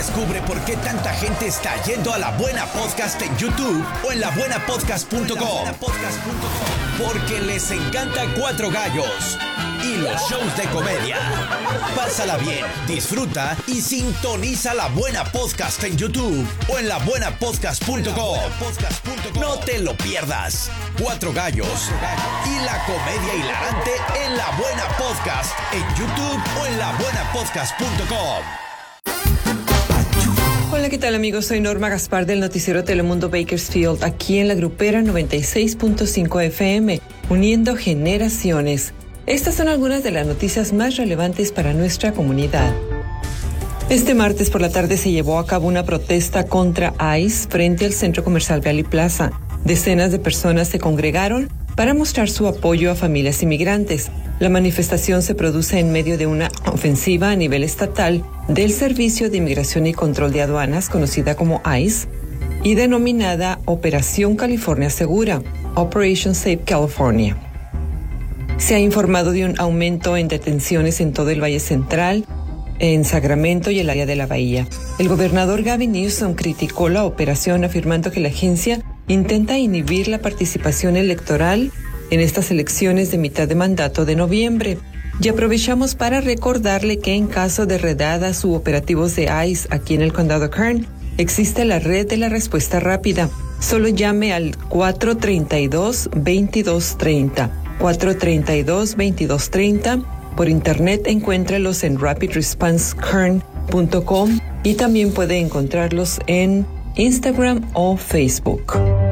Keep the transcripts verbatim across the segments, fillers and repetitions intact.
Descubre por qué tanta gente está yendo a La Buena Podcast en YouTube o en la buena podcast punto com. Porque les encanta Cuatro Gallos y los shows de comedia. Pásala bien, disfruta y sintoniza La Buena Podcast en YouTube o en la buena podcast punto com. No te lo pierdas. Cuatro Gallos y la comedia hilarante en La Buena Podcast en YouTube o en la buena podcast punto com. Hola, ¿qué tal, amigos? Soy Norma Gaspar del noticiero Telemundo Bakersfield, aquí en la Grupera noventa y seis punto cinco F M, uniendo generaciones. Estas son algunas de las noticias más relevantes para nuestra comunidad. Este martes por la tarde se llevó a cabo una protesta contra ICE frente al Centro Comercial Valley Plaza. Decenas de personas se congregaron para mostrar su apoyo a familias inmigrantes. La manifestación se produce en medio de una ofensiva a nivel estatal del Servicio de Inmigración y Control de Aduanas, conocida como ICE, y denominada Operación California Segura, Operation Safe California. Se ha informado de un aumento en detenciones en todo el Valle Central, en Sacramento y el área de la Bahía. El gobernador Gavin Newsom criticó la operación, afirmando que la agencia intenta inhibir la participación electoral en estas elecciones de mitad de mandato de noviembre. Y aprovechamos para recordarle que en caso de redadas u operativos de ICE aquí en el condado Kern, existe la red de la respuesta rápida. Solo llame al cuatro tres dos, dos dos tres cero, cuatro tres dos, dos dos tres cero. Por internet encuéntrelos en rapid response kern punto com y también puede encontrarlos en Instagram o Facebook.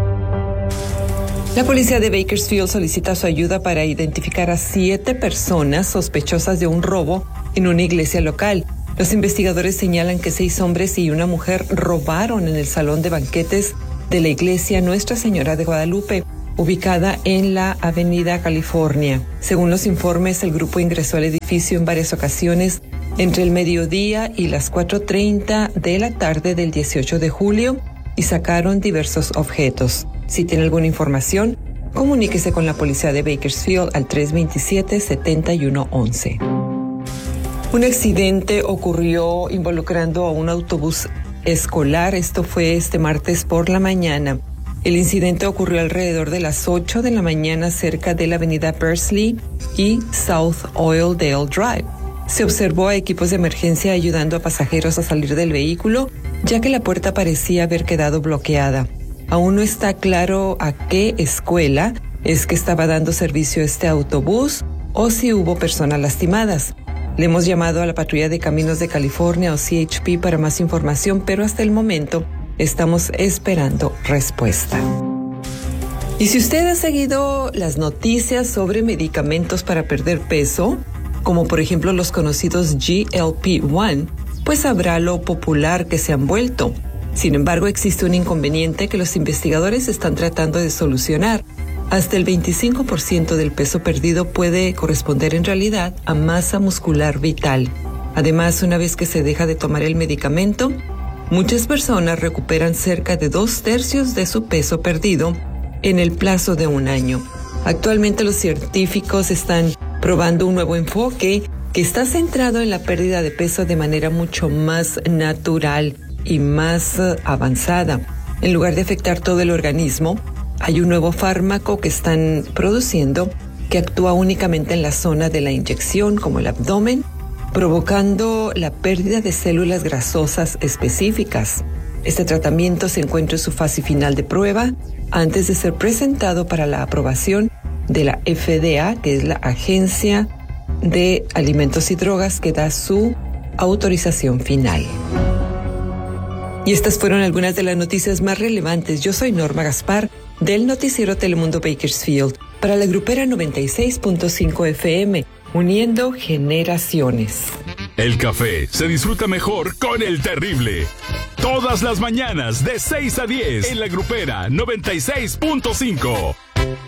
La policía de Bakersfield solicita su ayuda para identificar a siete personas sospechosas de un robo en una iglesia local. Los investigadores señalan que seis hombres y una mujer robaron en el salón de banquetes de la iglesia Nuestra Señora de Guadalupe, ubicada en la Avenida California. Según los informes, el grupo ingresó al edificio en varias ocasiones entre el mediodía y las cuatro treinta de la tarde del dieciocho de julio y sacaron diversos objetos. Si tiene alguna información, comuníquese con la policía de Bakersfield al tres dos siete, siete uno once. Un accidente ocurrió involucrando a un autobús escolar. Esto fue este martes por la mañana. El incidente ocurrió alrededor de las ocho de la mañana cerca de la avenida Bursley y South Oildale Drive. Se observó a equipos de emergencia ayudando a pasajeros a salir del vehículo, ya que la puerta parecía haber quedado bloqueada. Aún no está claro a qué escuela es que estaba dando servicio este autobús o si hubo personas lastimadas. Le hemos llamado a la Patrulla de Caminos de California o C H P para más información, pero hasta el momento estamos esperando respuesta. Y si usted ha seguido las noticias sobre medicamentos para perder peso, como por ejemplo los conocidos G L P uno, pues sabrá lo popular que se han vuelto. Sin embargo, existe un inconveniente que los investigadores están tratando de solucionar. Hasta el veinticinco por ciento del peso perdido puede corresponder en realidad a masa muscular vital. Además, una vez que se deja de tomar el medicamento, muchas personas recuperan cerca de dos tercios de su peso perdido en el plazo de un año. Actualmente los científicos están probando un nuevo enfoque que está centrado en la pérdida de peso de manera mucho más natural y más uh, avanzada. En lugar de afectar todo el organismo, hay un nuevo fármaco que están produciendo que actúa únicamente en la zona de la inyección, como el abdomen, provocando la pérdida de células grasosas específicas. Este tratamiento se encuentra en su fase final de prueba antes de ser presentado para la aprobación de la F D A, que es la Agencia de Alimentos y Drogas, que da su autorización final. Y estas fueron algunas de las noticias más relevantes. Yo soy Norma Gaspar del noticiero Telemundo Bakersfield para la Grupera noventa y seis punto cinco F M, uniendo generaciones. El café se disfruta mejor con el terrible. Todas las mañanas de seis a diez en la Grupera noventa y seis punto cinco.